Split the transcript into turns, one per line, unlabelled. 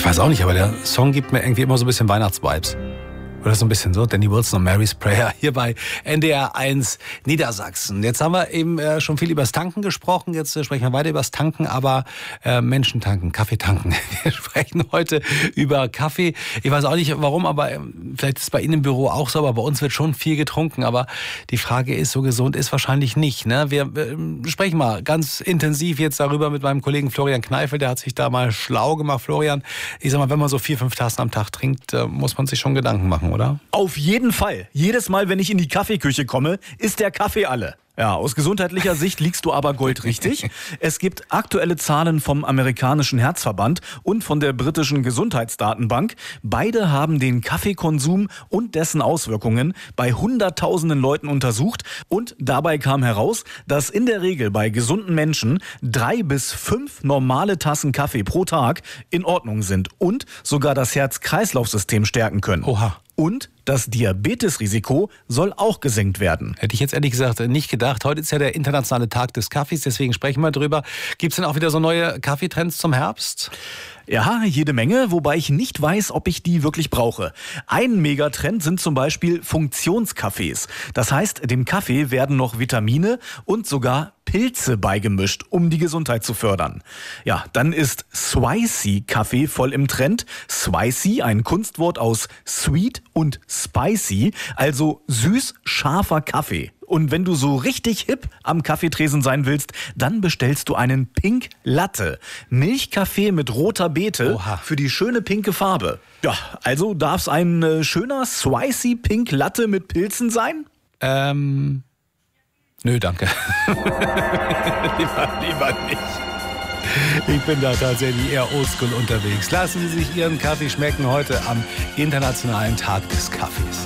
Ich weiß auch nicht, aber der Song gibt mir irgendwie immer so ein bisschen Weihnachtsvibes. Oder so ein bisschen so, Danny Wilson und Mary's Prayer hier bei NDR 1 Niedersachsen. Jetzt haben wir eben schon viel übers Tanken gesprochen, jetzt sprechen wir weiter übers Tanken, aber Menschen tanken, Kaffee tanken. Wir sprechen heute über Kaffee. Ich weiß auch nicht warum, aber vielleicht ist es bei Ihnen im Büro auch so, aber bei uns wird schon viel getrunken. Aber die Frage ist, so gesund ist wahrscheinlich nicht. Ne? Wir sprechen mal ganz intensiv jetzt darüber mit meinem Kollegen Florian Kneifel, der hat sich da mal schlau gemacht. Florian, ich sag mal, wenn man so 4-5 Tassen am Tag trinkt, muss man sich schon Gedanken machen, oder?
Auf jeden Fall. Jedes Mal, wenn ich in die Kaffeeküche komme, ist der Kaffee alle. Ja, aus gesundheitlicher Sicht liegst du aber goldrichtig. Es gibt aktuelle Zahlen vom amerikanischen Herzverband und von der britischen Gesundheitsdatenbank. Beide haben den Kaffeekonsum und dessen Auswirkungen bei hunderttausenden Leuten untersucht. Und dabei kam heraus, dass in der Regel bei gesunden Menschen 3 bis 5 normale Tassen Kaffee pro Tag in Ordnung sind und sogar das Herz-Kreislauf-System stärken können.
Oha.
Und das Diabetesrisiko soll auch gesenkt werden.
Hätte ich jetzt ehrlich gesagt nicht gedacht. Heute ist ja der internationale Tag des Kaffees, deswegen sprechen wir drüber. Gibt es denn auch wieder so neue Kaffeetrends zum Herbst?
Ja, jede Menge, wobei ich nicht weiß, ob ich die wirklich brauche. Ein Megatrend sind zum Beispiel Funktionskaffees. Das heißt, dem Kaffee werden noch Vitamine und sogar Pilze beigemischt, um die Gesundheit zu fördern. Ja, dann ist Spicy-Kaffee voll im Trend. Spicy, ein Kunstwort aus Sweet und Spicy, also süß-scharfer Kaffee. Und wenn du so richtig hip am Kaffeetresen sein willst, dann bestellst du einen Pink Latte. Milchkaffee mit roter Beete.
Oha.
Für die schöne pinke Farbe. Ja, also darf es ein schöner Spicy Pink Latte mit Pilzen sein?
Nö, danke. lieber nicht. Ich bin da tatsächlich eher oldschool unterwegs. Lassen Sie sich Ihren Kaffee schmecken heute am Internationalen Tag des Kaffees.